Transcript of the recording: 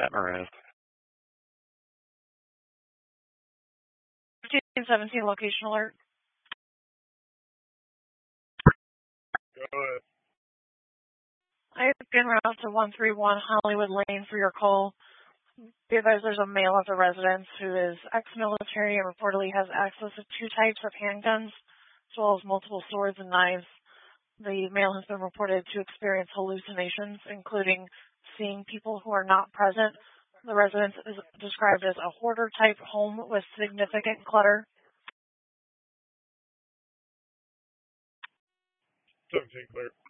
at Mraz. 1517 location alert. Go ahead. I have been route to 131 Hollywood Lane for your call. Be advised there's a male at the residence who is ex-military and reportedly has access to 2 types of handguns, as well as multiple swords and knives. The male has been reported to experience hallucinations, including seeing people who are not present. The residence is described as a hoarder-type home with significant clutter. 17 clear.